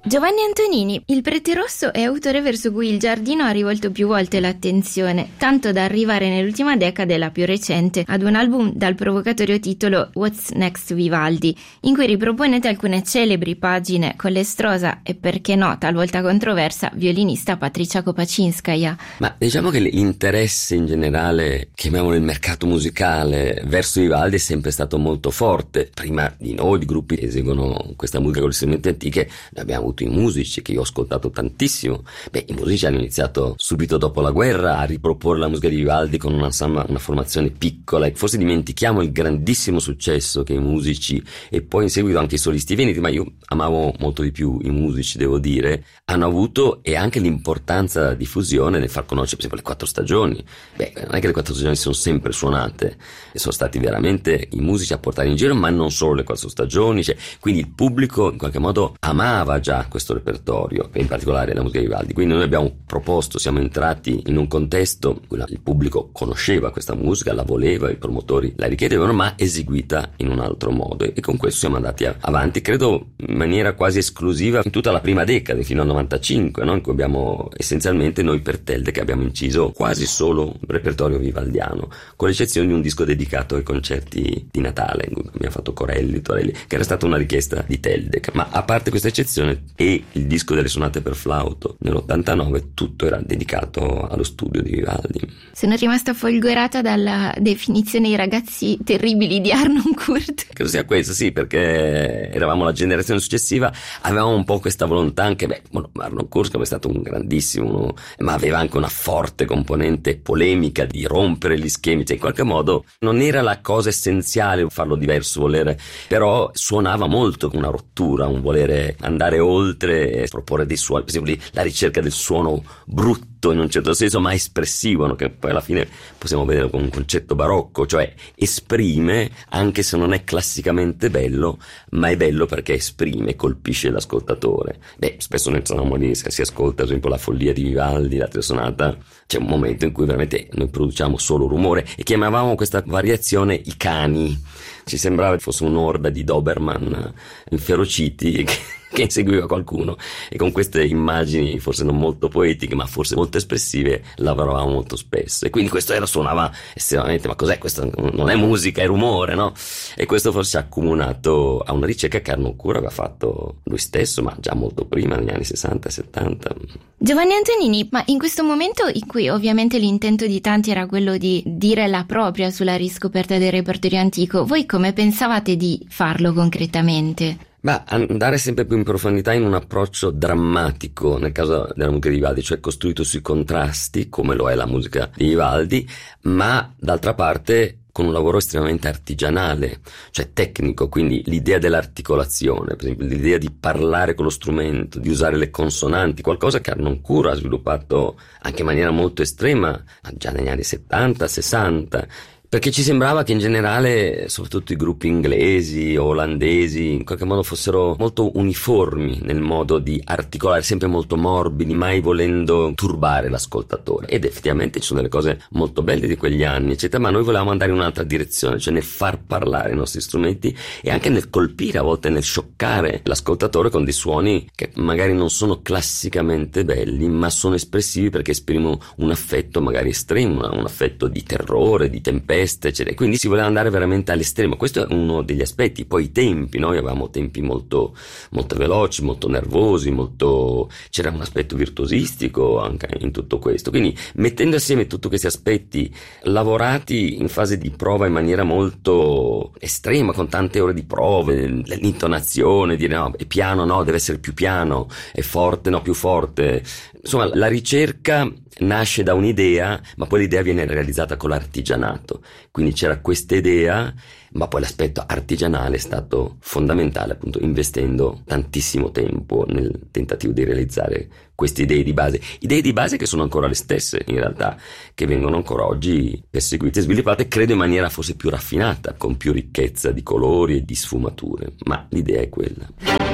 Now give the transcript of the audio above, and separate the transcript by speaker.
Speaker 1: Giovanni Antonini, il Prete Rosso è autore verso cui il Giardino ha rivolto più volte l'attenzione, tanto da arrivare nell'ultima decade, la più recente, ad un album dal provocatorio titolo What's Next to Vivaldi, in cui riproponete alcune celebri pagine con l'estrosa e, perché no, talvolta controversa, violinista Patricia Kopaczynskaja.
Speaker 2: Ma diciamo che l'interesse in generale, chiamiamolo il mercato musicale, verso Vivaldi è sempre stato molto forte. Prima di noi, di gruppi che eseguono questa musica con gli strumenti antiche, ne abbiamo avuto i musici, che io ho ascoltato tantissimo. I musici hanno iniziato subito dopo la guerra a riproporre la musica di Vivaldi con una formazione piccola, e forse dimentichiamo il grandissimo successo che i musici, e poi in seguito anche i solisti veneti, ma io amavo molto di più i musici, devo dire, hanno avuto, e anche l'importanza della diffusione nel far conoscere, per esempio, le 4 stagioni. Non è che le 4 stagioni sono sempre suonate, e sono stati veramente i musici a portare in giro, ma non solo le 4 stagioni, quindi il pubblico in qualche modo amava già questo repertorio, e in particolare la musica di Vivaldi. Quindi noi abbiamo proposto, siamo entrati in un contesto in cui il pubblico conosceva questa musica, la voleva, i promotori la richiedevano, ma eseguita in un altro modo, e con questo siamo andati avanti, credo in maniera quasi esclusiva, in tutta la prima decade fino al 95, in cui abbiamo essenzialmente noi per Teldec abbiamo inciso quasi solo un repertorio vivaldiano, con l'eccezione di un disco dedicato ai concerti di Natale, in cui abbiamo fatto Corelli, Torelli, che era stata una richiesta di Teldec. Ma a parte questa eccezione e il disco delle sonate per flauto nell'89, tutto era dedicato allo studio di Vivaldi.
Speaker 1: Sono rimasta folgorata dalla definizione i ragazzi terribili di Harnoncourt.
Speaker 2: Credo sia questo, sì, perché eravamo la generazione successiva, avevamo un po' questa volontà anche, Harnoncourt come è stato un grandissimo, ma aveva anche una forte componente polemica di rompere gli schemi, in qualche modo non era la cosa essenziale farlo diverso, però suonava molto una rottura, un volere andare oltre e proporre dei suoni, per esempio la ricerca del suono brutto in un certo senso, ma espressivo, che poi alla fine possiamo vedere come un concetto barocco, cioè esprime, anche se non è classicamente bello, ma è bello perché esprime, colpisce l'ascoltatore. Spesso nel sonamoli si ascolta, ad esempio, la follia di Vivaldi, la trisonata, c'è un momento in cui veramente noi produciamo solo rumore, e chiamavamo questa variazione i cani. Ci sembrava che fosse un'orda di Doberman inferociti che inseguiva qualcuno, e con queste immagini forse non molto poetiche ma forse molto espressive lavoravamo molto spesso, e quindi questo suonava estremamente, ma cos'è questo? Non è musica, è rumore, no? E questo forse ha accomunato a una ricerca che Harnoncourt aveva fatto lui stesso, ma già molto prima, negli anni 60 e 70.
Speaker 1: Giovanni Antonini, ma in questo momento in cui ovviamente l'intento di tanti era quello di dire la propria sulla riscoperta del repertorio antico, voi come pensavate di farlo concretamente?
Speaker 2: Andare sempre più in profondità in un approccio drammatico nel caso della musica di Vivaldi, cioè costruito sui contrasti, come lo è la musica di Vivaldi, ma d'altra parte con un lavoro estremamente artigianale, cioè tecnico, quindi l'idea dell'articolazione, per esempio l'idea di parlare con lo strumento, di usare le consonanti, qualcosa che Harnoncourt ha sviluppato anche in maniera molto estrema già negli anni 70, 60, perché ci sembrava che in generale, soprattutto i gruppi inglesi o olandesi, in qualche modo fossero molto uniformi nel modo di articolare, sempre molto morbidi, mai volendo turbare l'ascoltatore. Ed effettivamente ci sono delle cose molto belle di quegli anni, eccetera, ma noi volevamo andare in un'altra direzione, cioè nel far parlare i nostri strumenti e anche nel colpire, a volte nel scioccare l'ascoltatore con dei suoni che magari non sono classicamente belli, ma sono espressivi perché esprimono un affetto magari estremo, un affetto di terrore, di tempesta, eccetera. Quindi si voleva andare veramente all'estremo. Questo è uno degli aspetti. Poi i tempi, noi avevamo tempi molto, molto veloci, molto nervosi, c'era un aspetto virtuosistico anche in tutto questo. Quindi mettendo assieme tutti questi aspetti, lavorati in fase di prova in maniera molto estrema, con tante ore di prove, l'intonazione, dire no, è piano, no, deve essere più piano, è forte, no, più forte. Insomma, la ricerca nasce da un'idea, ma poi l'idea viene realizzata con l'artigianato. Quindi c'era questa idea, ma poi l'aspetto artigianale è stato fondamentale, appunto investendo tantissimo tempo nel tentativo di realizzare queste idee di base che sono ancora le stesse in realtà, che vengono ancora oggi perseguite e sviluppate, credo in maniera forse più raffinata, con più ricchezza di colori e di sfumature, ma l'idea è quella.